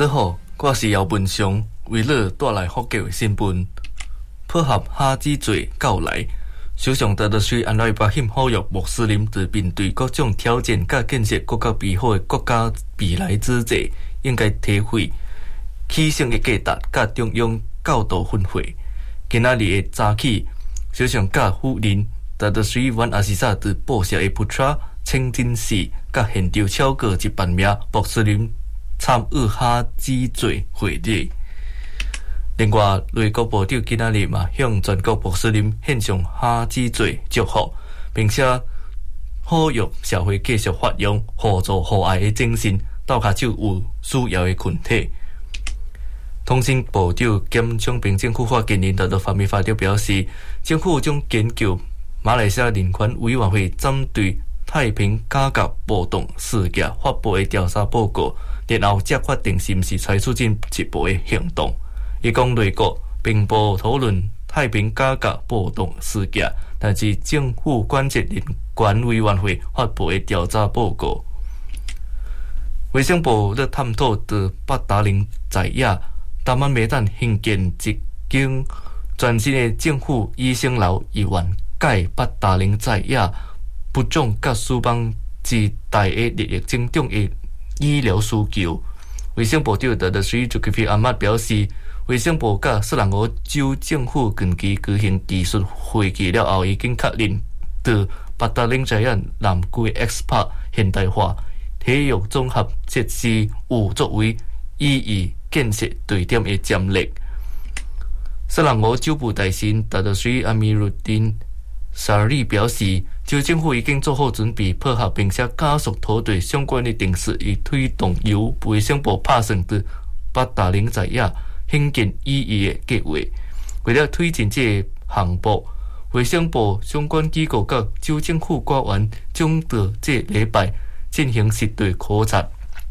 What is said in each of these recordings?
你好，我是姚文祥，为你带来福建的新闻。配合哈基罪到来，首相特德水安拉巴辛呼吁穆斯林在面对各种挑战甲建设国家美好的国家未来之际，应该体会起性的价值甲中央教导分会。今仔日的早起，首相甲夫人特德水阮阿西萨在报社的普查清真寺甲现场超过100名穆斯林参与哈基罪会礼。另外，内阁部长今仔日嘛向全国穆斯林献上哈基罪祝福，并且呼吁社会继续发扬互助互爱的精神，斗下手有需要的群体。通信部长兼昌平政府发言人特法米法条表示，政府将研究马来西亚人权委员会针对太平改革暴动事件发布的调查报告，然后才决定是毋是采取进一步的行动。伊讲内阁并无讨论太平改革暴动事件，但是政府管制人权委员会发布的调查报告。卫生部在探讨在八达岭在野达曼梅丹兴建一间全新的政府医生楼，以缓解八达岭在野不种甲私邦之大的日益增长的医疗需求。卫生部长特水朱基菲阿麦表示，卫生部甲雪兰莪州政府近期举行技术会议了后，已经确认在八达岭在野南区 X Park 现代化体育综合设施有作为意义建设地点的潜力。雪兰莪州部大臣特水阿米鲁丁沙利表示，州政府已经做好准备，配合并且加速土地相关的定势，以推动由卫生部拍算的八达岭在野兴建意义的计划。为了推进这个项目，卫生部相关机构甲州政府官员将在这礼拜进行实地考察。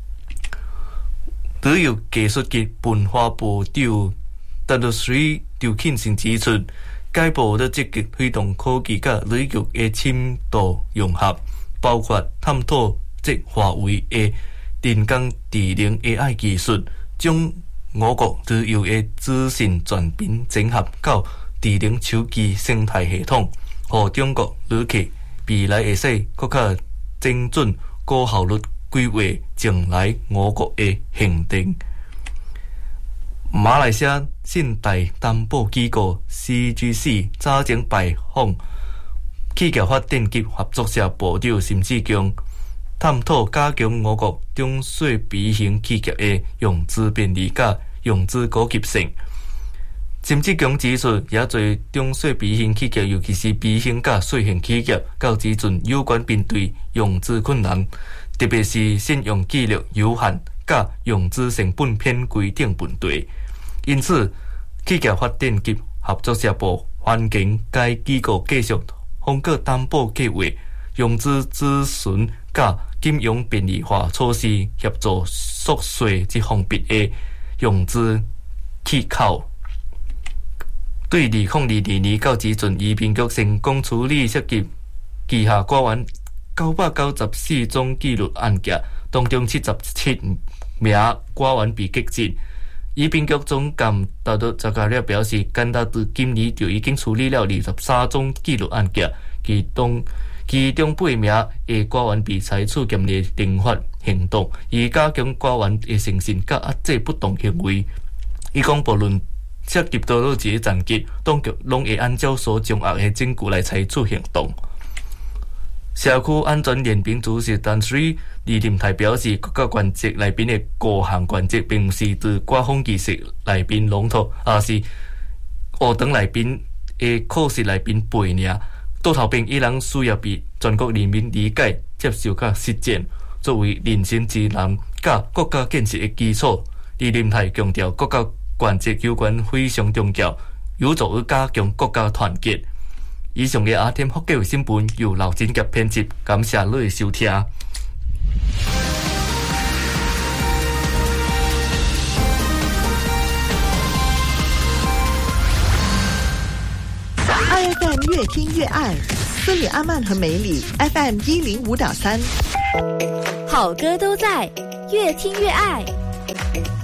旅游技术及文化部长特水刘庆成指出，该部在积极推动科技甲旅游的深度融合，包括探讨这华为的人工智能 AI 技术，将我国旅游的资讯全面整合到智能手机生态系统，让中国旅客未来会使更加精准、高效率规划将来我国的行程。马来西亚信贷担保机构 CGC 早前拜访企业发展及合作社部长沈志强，探讨加强我国中小微型企业的融资便利甲融资高级性。沈志强指出，也侪中小微型企业，尤其是微型甲小型企业，到时阵有关面对融资困难，特别是信用记录有限甲融资成本偏贵等问题。因此，企业发展及合作社部欢迎该机构继续通过担保计划、融资咨询甲金融便利化措施，协助缩小这方面的融资缺口。对2022年到时阵，移民局成功处理涉及旗下官员994宗纪律案件，当中77名官员被革职。移民局总监达德扎加列表示，简单至今年就已经处理了23宗纪律案件，其中8名的官员被采取严厉惩罚行动，以加强官员的诚信甲压制不当行为。伊讲，不论涉及多少一个残疾，当局拢会按照所掌握的证据来采取行动。社区安全联盟主席陈水李林泰表示，国家关节内面的各项关节，并不是在官方仪式内面笼统，而是学堂内面的考试内面背尔。倒头边依然需要被全国人民理解、接受甲实践，作为人心之南甲国家建设的基础。李林泰强调，国家关节有关非常重要，有助于加强国家团结。以上嘅阿天福建新闻由刘真杰编辑，感谢你的收听。 2FM 越听越爱，斯里阿曼和梅里 FM 105.3， 好歌都在，越听越爱。